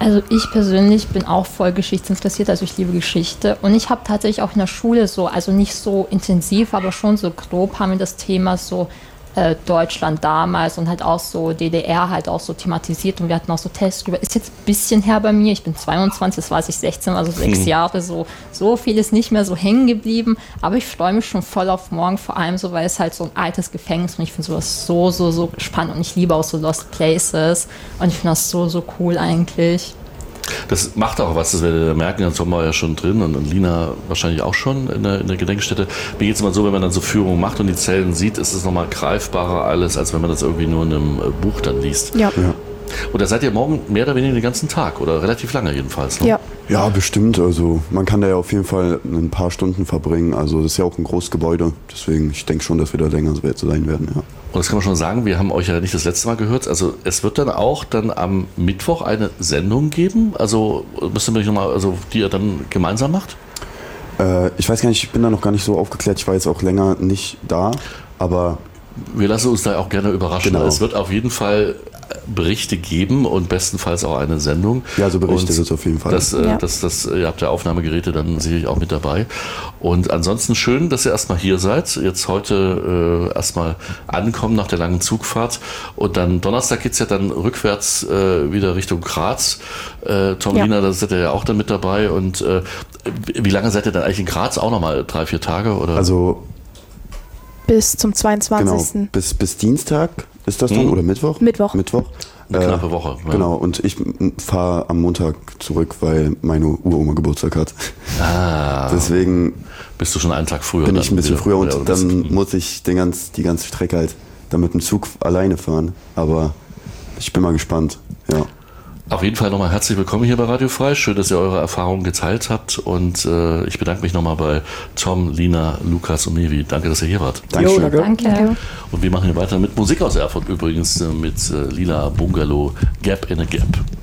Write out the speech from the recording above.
Also ich persönlich bin auch voll geschichtsinteressiert, also ich liebe Geschichte und ich habe tatsächlich auch in der Schule so, also nicht so intensiv, aber schon so grob haben wir das Thema so Deutschland damals und halt auch so DDR halt auch so thematisiert und wir hatten auch so Tests drüber. Ist jetzt ein bisschen her bei mir, ich bin 22, das war als ich 16, also 6 Jahre, so viel ist nicht mehr so hängen geblieben, aber ich freue mich schon voll auf morgen, vor allem so, weil es halt so ein altes Gefängnis und ich finde sowas so spannend und ich liebe auch so Lost Places und ich finde das so cool eigentlich. Das macht auch was, das werdet ihr merken, dann sind wir ja schon drin und Lina wahrscheinlich auch schon in der Gedenkstätte. Mir geht es immer so, wenn man dann so Führungen macht und die Zellen sieht, ist es nochmal greifbarer alles, als wenn man das irgendwie nur in einem Buch dann liest. Ja. Und da seid ihr morgen mehr oder weniger den ganzen Tag oder relativ lange jedenfalls, ne? Ja. Ja, bestimmt. Also man kann da ja auf jeden Fall ein paar Stunden verbringen. Also das ist ja auch ein großes Gebäude. Deswegen, ich denke schon, dass wir da länger sein werden, ja. Und das kann man schon sagen, wir haben euch ja nicht das letzte Mal gehört. Also es wird dann auch am Mittwoch eine Sendung geben. Also müsst ihr mich nochmal, also die ihr dann gemeinsam macht? Ich weiß gar nicht, ich bin da noch gar nicht so aufgeklärt. Ich war jetzt auch länger nicht da, aber... Wir lassen uns da auch gerne überraschen. Genau. Es wird auf jeden Fall Berichte geben und bestenfalls auch eine Sendung. Ja, so Berichte wird es auf jeden Fall. Ihr habt ja Aufnahmegeräte dann sicherlich auch mit dabei. Und ansonsten schön, dass ihr erstmal hier seid. Jetzt heute erstmal ankommen nach der langen Zugfahrt. Und dann Donnerstag geht es ja dann rückwärts wieder Richtung Graz. Tom, Lina, da seid ihr ja auch dann mit dabei. Und wie lange seid ihr dann eigentlich in Graz? Auch nochmal 3-4 Tage? Oder? Also bis zum 22. Genau, bis Dienstag ist das dann oder Mittwoch? Mittwoch. Eine knappe Woche. Ja. Genau, und ich fahre am Montag zurück, weil meine Uroma Geburtstag hat. Deswegen bist du schon einen Tag früher. Bin ich ein bisschen früher und dann muss ich die ganze Strecke halt dann mit dem Zug alleine fahren. Aber ich bin mal gespannt, ja. Auf jeden Fall nochmal herzlich willkommen hier bei Radio Frei. Schön, dass ihr eure Erfahrungen geteilt habt. Und ich bedanke mich nochmal bei Tom, Lina, Lukas und Mevi. Danke, dass ihr hier wart. Dankeschön. Danke. Und wir machen hier weiter mit Musik aus Erfurt übrigens mit Lila Bungalow Gap in a Gap.